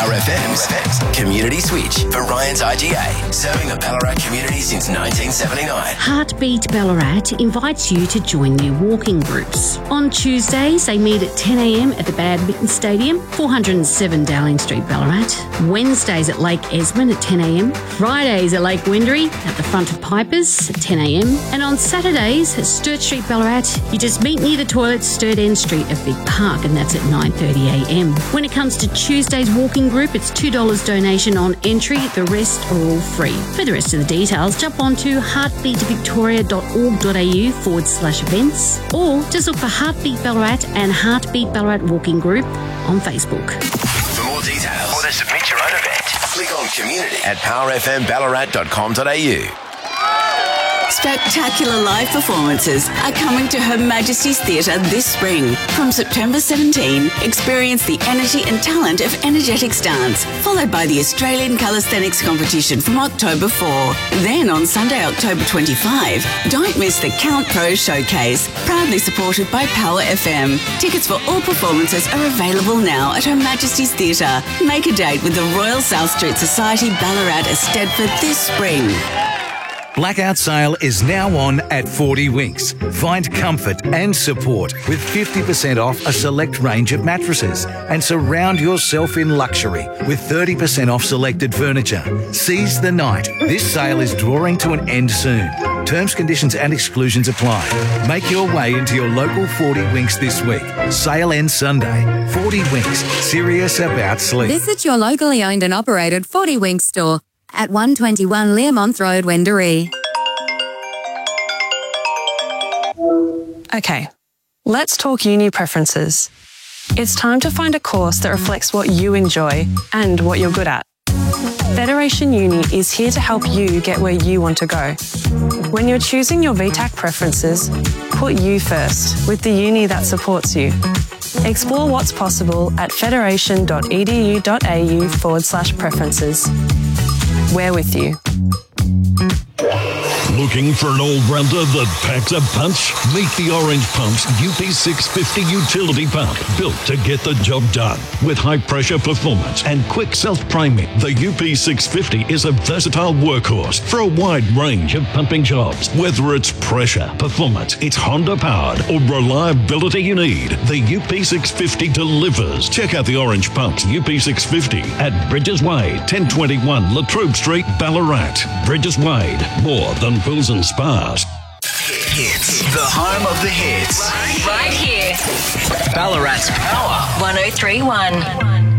Power FM's Community Switch for Ryan's IGA, serving the Ballarat community since 1979. Heartbeat Ballarat invites you to join their walking groups. On Tuesdays, they meet at 10 a.m. at the Badminton Stadium, 407 Dowling Street, Ballarat. Wednesdays at Lake Esmond at 10 a.m. Fridays at Lake Wendouree at the front of Pipers at 10 a.m. And on Saturdays at Sturt Street, Ballarat, you just meet near the toilets, Sturt End Street of Big Park, and that's at 9:30 a.m. When it comes to Tuesday's walking group, it's $2 donation on entry. The rest are all free. For the rest of the details, jump on to heartbeatvictoria.org.au/events or just look for Heartbeat Ballarat and Heartbeat Ballarat Walking Group on Facebook. For more details or to submit your own event, click on community at powerfmballarat.com.au. Spectacular live performances are coming to Her Majesty's Theatre this spring. From September 17, experience the energy and talent of Energetics Dance, followed by the Australian Calisthenics Competition from October 4. Then on Sunday, October 25, don't miss the Count Pro Showcase, proudly supported by Power FM. Tickets for all performances are available now at Her Majesty's Theatre. Make a date with the Royal South Street Society Ballarat Eisteddfod this spring. Blackout sale is now on at 40 Winks. Find comfort and support with 50% off a select range of mattresses and surround yourself in luxury with 30% off selected furniture. Seize the night. This sale is drawing to an end soon. Terms, conditions and exclusions apply. Make your way into your local 40 Winks this week. Sale ends Sunday. 40 Winks. Serious about sleep. Visit your locally owned and operated 40 Winks store at 121 Learmonth Road, Wendouree. Okay, let's talk uni preferences. It's time to find a course that reflects what you enjoy and what you're good at. Federation Uni is here to help you get where you want to go. When you're choosing your VTAC preferences, put you first with the uni that supports you. Explore what's possible at federation.edu.au/preferences. We're with you. Looking for an all-rounder that packs a punch? Meet the Orange Pump's UP650 utility pump, built to get the job done. With high-pressure performance and quick self-priming, the UP650 is a versatile workhorse for a wide range of pumping jobs. Whether it's pressure, performance, it's Honda-powered, or reliability you need, the UP650 delivers. Check out the Orange Pump's UP650 at Bridges Wade, 1021 Latrobe Street, Ballarat. Bridges Wade, more than pools and spas. Hits, the home of the hits. Right here. Ballarat's Power 1031.